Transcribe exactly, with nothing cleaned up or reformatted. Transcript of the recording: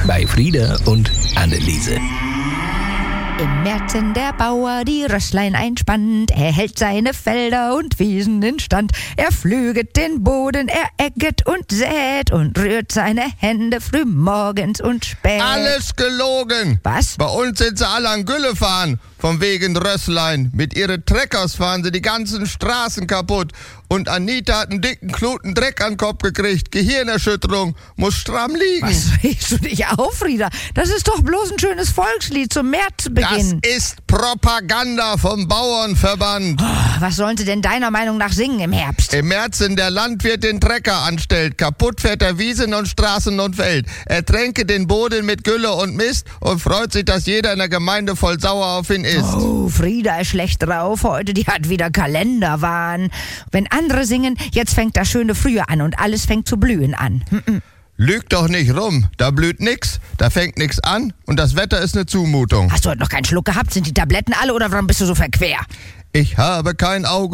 bei Frieda und Anneliese. Im Märzen der Bauer die Rösslein einspannt, er hält seine Felder und Wiesen in Stand. Er pflüget den Boden, er ägget und sät und rührt seine Hände früh morgens und spät. Alles gelogen. Was? Bei uns sind sie alle an Gülle fahren, von wegen Rösslein. Mit ihren Treckers fahren sie die ganzen Straßen kaputt. Und Anita hat einen dicken Kluten Dreck an den Kopf gekriegt. Gehirnerschütterung, muss stramm liegen. Was regst du dich auf, Frieda? Das ist doch bloß ein schönes Volkslied zum Märzbeginn. Das ist Propaganda vom Bauernverband. Oh, was sollen sie denn deiner Meinung nach singen im Herbst? Im März, wenn der Landwirt den Trecker anstellt, kaputt fährt er Wiesen und Straßen und Feld. Er tränke den Boden mit Gülle und Mist und freut sich, dass jeder in der Gemeinde voll sauer auf ihn ist. Oh, Frieda ist schlecht drauf heute, die hat wieder Kalenderwahn. Wenn andere singen, jetzt fängt das schöne Frühjahr an und alles fängt zu blühen an. Hm-mm. Lüg doch nicht rum, da blüht nix, da fängt nix an und das Wetter ist eine Zumutung. Hast du heute noch keinen Schluck gehabt? Sind die Tabletten alle oder warum bist du so verquer? Ich habe kein Auge